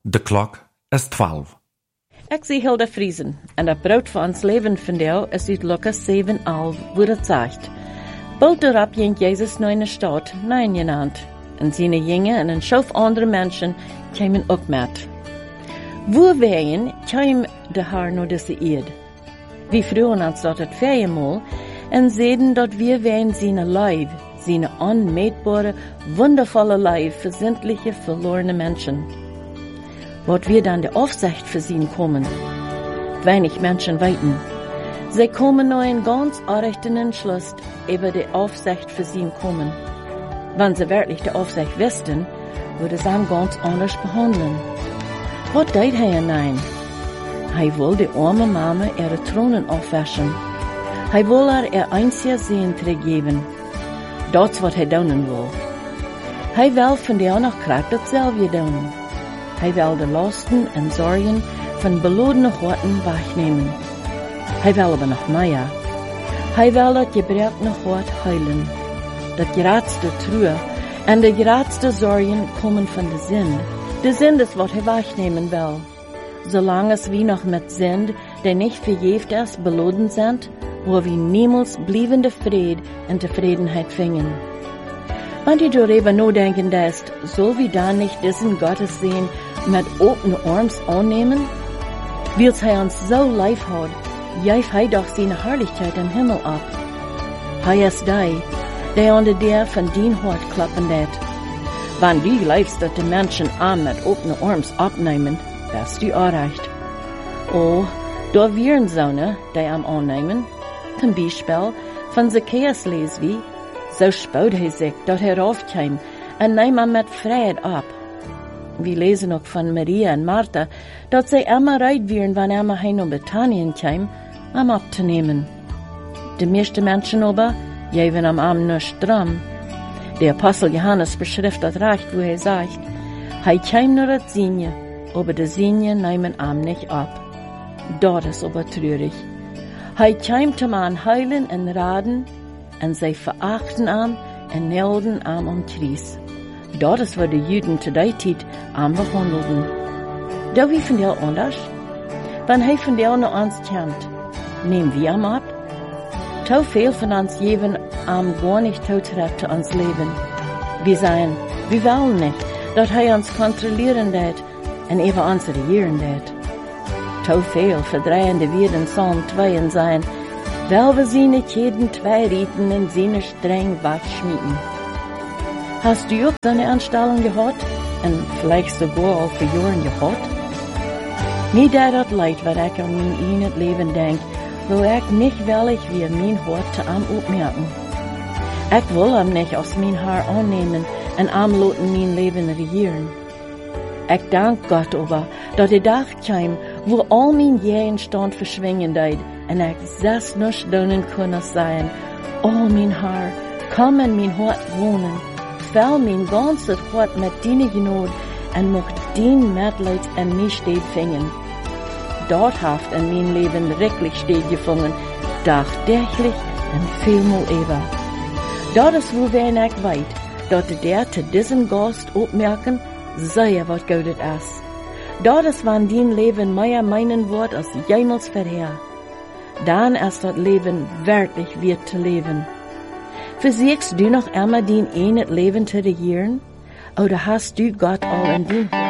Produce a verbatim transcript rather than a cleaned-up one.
De klok is twaalf. Ik zie Hilda Friesen en het brood van ons leven vandaag is uit Lucas zeven elf, wo het zegt: Bald daarop ging Jezus naar een stad, Nain genannt, en zijn jongen en een schof andere mensen kwamen ook met. Wo weien kwam de Haar naar deze eerd. We vroegen ons dat het vijfmaal en zeiden dat wir weien zijn lijf, zijn onmeetbare, wundervolle lijf für sämtliche verlorene Menschen. Wat wir dann der Aufsicht für sie kommen. Wenig Menschen weiten. Sie kommen nur in ganz arrechten Entschluss über die Aufsicht für sie kommen. Wenn sie wirklich die Aufsicht wüssten, würde sie ihn ganz anders behandeln. Was deed hij nein? Hij wil die arme Mama ihre Tronen aufwaschen. Hij wil haar ihr einziger Sehen teruggeven. Dat is wat hij doen wil. Hij wil van die nog kracht datzelfde doen. Hij wil de lasten en zorgen van belodene harten wegnemen. Hij wil aber nog meer. Hij wil dat gebrecht nog hart heilen. Dat geraadste Trühe en de geraadste zorgen komen van de Sünd. De Sünd is wat hij wegnemen wil. Zolang we nog met Sünd, die nicht verjeft is, beloden zijn, wo wir niemals bliebende Fried en Tevredenheit fingen. Wenn du darüber nachdenken lässt, soll wir dann nicht diesen Gottes sehen mit offenen Arms annehmen? Weil's hij uns so lief hat, jäif hij doch seine Herrlichkeit im Himmel ab. Hij is die, der unter der von dien Hort klappen lädt. Wenn du glaubst, dass die Menschen an mit offenen Arms abnehmen, bist du recht. Oh, da wären Sonne, die am annehmen. Zum Beispiel von Zacchaeus lesen wir: So spoot hij sich, dat hij raufkam, en nahm hem met Fried ab. Wir lesen auch von Maria und Martha, dat sie immer reid wären, wenn er heim nach Bethanien kam, am abzunehmen. Die meisten Menschen aber, geben am Arm nicht dran. Der Apostel Johannes beschrift das recht, wo er sagt: Hij kam nur das Sinje, aber die Sinje nehmen am nicht ab. Das ist aber traurig. Hij kam zum an heilen und raden, en zij verachten am en nelden am om Kries. Dat is wat de Juden te die tijd am behandelden. Dat wie van jou anders? Wenn hij van jou naar ons komt, nehmen wir am ab? Te veel van ons geven am gar nicht terug zu ons Leben. Wir sagen, wir wollen nicht, dat hij ons kontrollieren wird en even ons regieren wird. Te veel verdrehende wir in Psalm zwei und sagen, weil wir sie nicht jeden zwei Rieten in seine streng wegschmieden. Hast du auch deine Anstellung gehabt? Und vielleicht sogar auch für Jahren gehabt? Mir da das leid, wenn ich an mein eigenes Leben denk, wo ich nicht willig wie mein Hort zu am aufmerken. Ich will am nicht aus mein Haar annehmen und am loten mein Leben regieren. Ich dank Gott aber, dass der Tag kam, wo all mein Gegenstand verschwingen deed, en ik zes nog doen kunnen zijn. O mijn Haar, kom in mijn hart wonen. Vul mijn ganze hart met dien genood en mocht dien medleid en mij steed vingen. Dat heeft in mijn leven wirklich steed gevangen, dagdagelijk en veelmaal ever. Dat is wo wen ik weet, dat de der te diesen Gast opmerken, zeer wat goudet is. Dat is wann dien leven meer meinen wordt als jemals verheer. Dann ist das Leben wirklich wert zu leben. Versiegst du noch immer dein eigenes Leben zu regieren? Oder hast du Gott all in dein